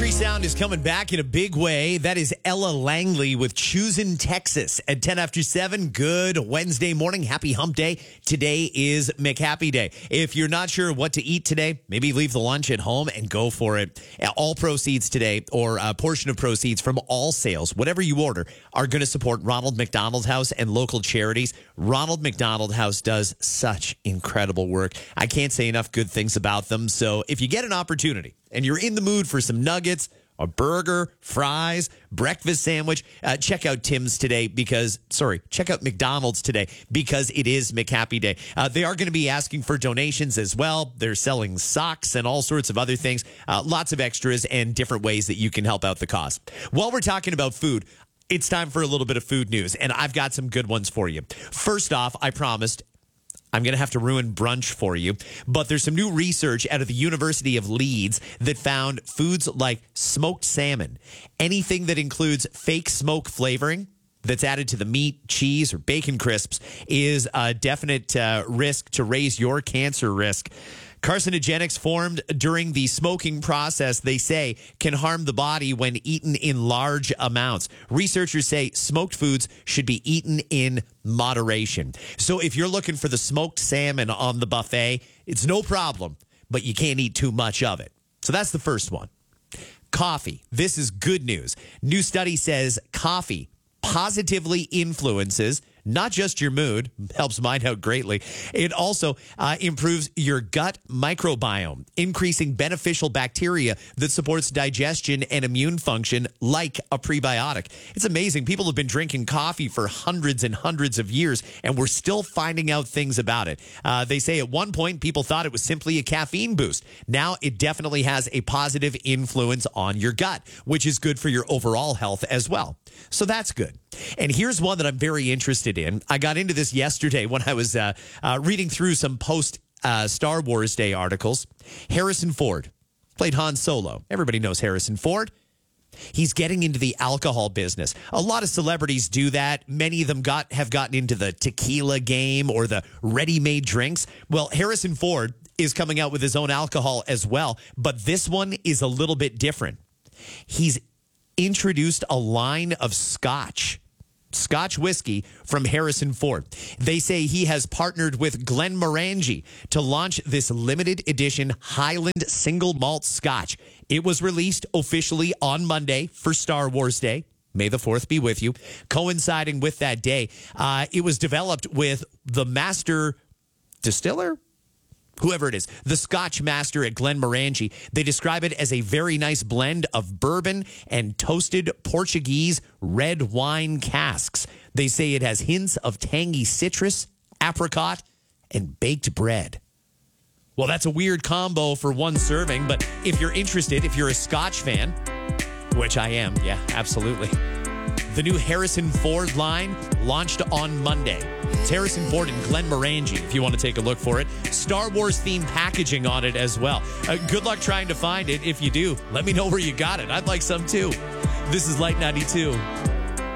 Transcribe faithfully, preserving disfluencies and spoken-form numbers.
Country sound is coming back in a big way. That is Ella Langley with Choosin' Texas at ten after seven. Good Wednesday morning. Happy hump day. Today is McHappy Day. If you're not sure what to eat today, maybe leave the lunch at home and go for it. All proceeds today, or a portion of proceeds from all sales, whatever you order, are going to support Ronald McDonald House and local charities. Ronald McDonald House does such incredible work. I can't say enough good things about them. So if you get an opportunity and you're in the mood for some nuggets, a burger, fries, breakfast sandwich, uh, check out Tim's today because, sorry, check out McDonald's today because it is McHappy Day. Uh, they are going to be asking for donations as well. They're selling socks and all sorts of other things, uh, lots of extras and different ways that you can help out the cause. While we're talking about food, it's time for a little bit of food news, and I've got some good ones for you. First off, I promised I'm going to have to ruin brunch for you, but there's some new research out of the University of Leeds that found foods like smoked salmon, anything that includes fake smoke flavoring that's added to the meat, cheese, or bacon crisps is a definite uh, risk to raise your cancer risk. Carcinogenics formed during the smoking process, they say, can harm the body when eaten in large amounts. Researchers say smoked foods should be eaten in moderation. So if you're looking for the smoked salmon on the buffet, it's no problem, but you can't eat too much of it. So that's the first one. Coffee. This is good news. New study says coffee positively influences not just your mood, helps mine out greatly. It also uh, improves your gut microbiome, increasing beneficial bacteria that supports digestion and immune function like a prebiotic. It's amazing. People have been drinking coffee for hundreds and hundreds of years, and we're still finding out things about it. Uh, they say at one point, people thought it was simply a caffeine boost. Now it definitely has a positive influence on your gut, which is good for your overall health as well. So that's good. And here's one that I'm very interested in. I got into this yesterday when I was uh, uh, reading through some post uh, Star Wars Day articles. Harrison Ford played Han Solo. Everybody knows Harrison Ford. He's getting into the alcohol business. A lot of celebrities do that. Many of them got have gotten into the tequila game or the ready-made drinks. Well, Harrison Ford is coming out with his own alcohol as well, but this one is a little bit different. He's introduced a line of scotch. Scotch whiskey from Harrison Ford. They say he has partnered with Glenmorangie to launch this limited edition Highland single malt scotch. It was released officially on Monday for Star Wars Day. May the fourth be with you. Coinciding with that day, uh, it was developed with the master distiller, whoever it is, the Scotch master at Glenmorangie. They describe it as a very nice blend of bourbon and toasted Portuguese red wine casks. They say it has hints of tangy citrus, apricot, and baked bread. Well, that's a weird combo for one serving, but if you're interested, if you're a Scotch fan, which I am, yeah, absolutely. The new Harrison Ford line launched on Monday. It's Harrison Ford and Glenmorangie, if you want to take a look for it. Star Wars-themed packaging on it as well. Uh, good luck trying to find it. If you do, let me know where you got it. I'd like some too. This is Light ninety-two.